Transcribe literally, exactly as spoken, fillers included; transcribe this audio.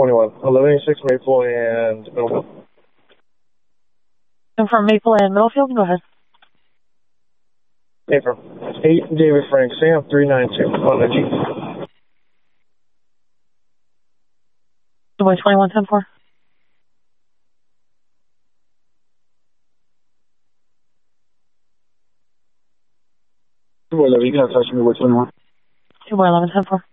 twenty-one. eleven eighty-six Maple and Middlefield. Confirm Maple and Middlefield, go ahead. Affirm. eight David Frank, Sam three nine two. On the G. Dubois twenty-one ten four. Dubois eleven, you can have touch me with twenty-one. Dubois eleven ten four.